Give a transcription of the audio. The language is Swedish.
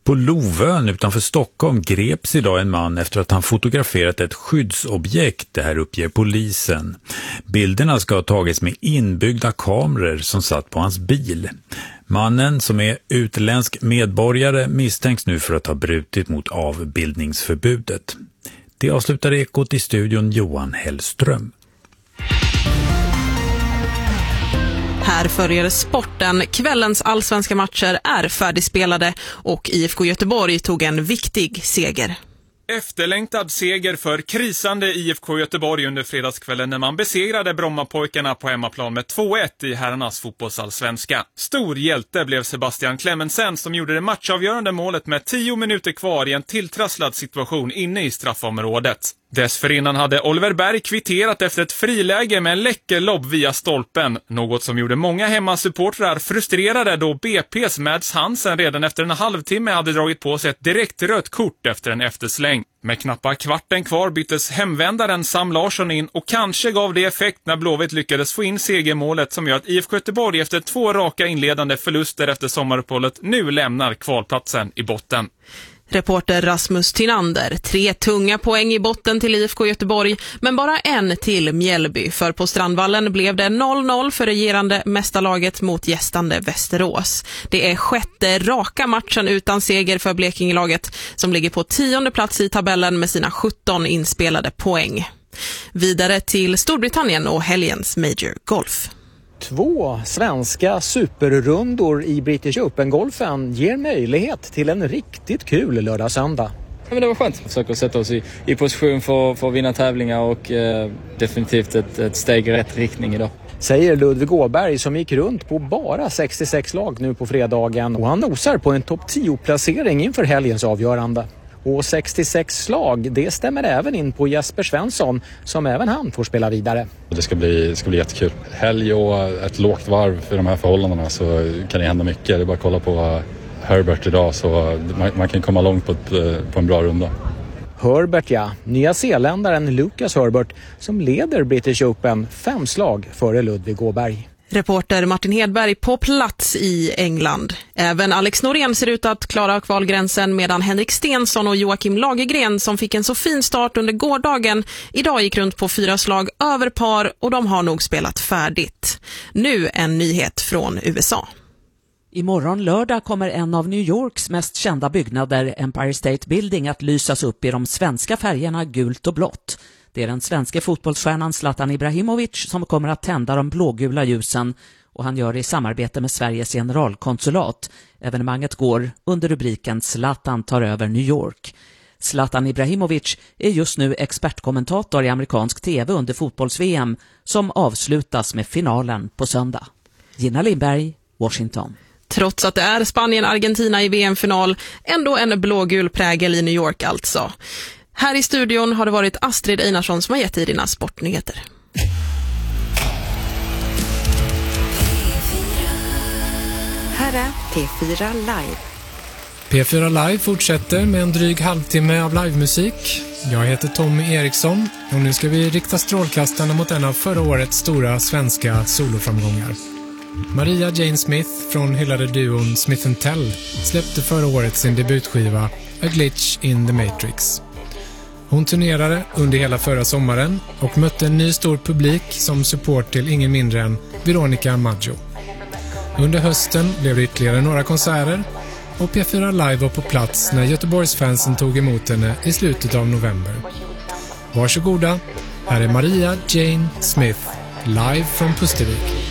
På Lovön utanför Stockholm greps idag en man efter att han fotograferat ett skyddsobjekt, det här uppger polisen. Bilderna ska ha tagits med inbyggda kameror som satt på hans bil. Mannen, som är utländsk medborgare, misstänks nu för att ha brutit mot avbildningsförbudet. Det avslutar Ekot i studion Johan Hellström. Här följer sporten. Kvällens allsvenska matcher är färdigspelade och IFK Göteborg tog en viktig seger. Efterlängtad seger för krisande IFK Göteborg under fredagskvällen när man besegrade Brommapojkarna på hemmaplan med 2-1 i herrarnas fotbollsallsvenska. Stor hjälte blev Sebastian Clemensen som gjorde det matchavgörande målet med 10 minuter kvar i en tilltrasslad situation inne i straffområdet. Dessförinnan hade Oliver Berg kvitterat efter ett friläge med en läcker lobb via stolpen, något som gjorde många hemmasupportrar frustrerade då BP:s Mads Hansen redan efter en halvtimme hade dragit på sig ett direkt rött kort efter en eftersläng. Med knappa kvarten kvar byttes hemvändaren Sam Larsson in och kanske gav det effekt när Blåvitt lyckades få in segermålet som gör att IFK Göteborg efter 2 raka inledande förluster efter sommaruppehållet nu lämnar kvalplatsen i botten. Reporter Rasmus Tinander, 3 tunga poäng i botten till IFK Göteborg, men bara en till Mjällby. För på Strandvallen blev det 0-0 för regerande mästarlaget mot gästande Västerås. Det är 6:e raka matchen utan seger för Blekingelaget som ligger på 10:e plats i tabellen med sina 17 inspelade poäng. Vidare till Storbritannien och helgens Major Golf. 2 svenska superrundor i British Open-golfen ger möjlighet till en riktigt kul lördag-söndag. Ja, men det var skönt. Försöka sätta oss i position för att vinna tävlingar och definitivt ett steg i rätt riktning idag. Säger Ludvig Åberg som gick runt på bara 66 lag nu på fredagen och han nosar på en topp 10-placering inför helgens avgörande. Och 66 slag, det stämmer även in på Jesper Svensson som även han får spela vidare. Det ska bli jättekul. Helg och ett lågt varv för de här förhållandena så kan det hända mycket. Det är bara att kolla på Herbert idag så man kan komma långt på en bra runda. Herbert, ja. Nya zeeländaren Lucas Herbert som leder British Open 5 slag före Ludvig Åberg. Reporter Martin Hedberg på plats i England. Även Alex Norén ser ut att klara kvalgränsen medan Henrik Stensson och Joakim Lagergren som fick en så fin start under gårdagen idag gick runt på 4 slag över par och de har nog spelat färdigt. Nu en nyhet från USA. Imorgon lördag kommer en av New Yorks mest kända byggnader, Empire State Building, att lysas upp i de svenska färgerna gult och blått. Det är den svenska fotbollsstjärnan Zlatan Ibrahimovic som kommer att tända de blågula ljusen och han gör det i samarbete med Sveriges generalkonsulat. Evenemanget går under rubriken Zlatan tar över New York. Zlatan Ibrahimovic är just nu expertkommentator i amerikansk tv under fotbolls-VM som avslutas med finalen på söndag. Gina Lindberg, Washington. Trots att det är Spanien-Argentina i VM-final, ändå en blågul prägel i New York alltså. Här i studion har det varit Astrid Einarsson som har gett dig dina sportnyheter. Här är P4 Live. P4 Live fortsätter med en dryg halvtimme av livemusik. Jag heter Tommy Eriksson och nu ska vi rikta strålkastarna mot en av förra årets stora svenska soloframgångar. Maria Jane Smith från hyllade duon Smith & Tell släppte förra året sin debutskiva A Glitch in the Matrix. Hon turnerade under hela förra sommaren och mötte en ny stor publik som support till ingen mindre än Veronica Maggio. Under hösten blev det ytterligare några konserter och P4 Live var på plats när Göteborgsfansen tog emot henne i slutet av november. Varsågoda, här är Maria Jane Smith live från Pustervik.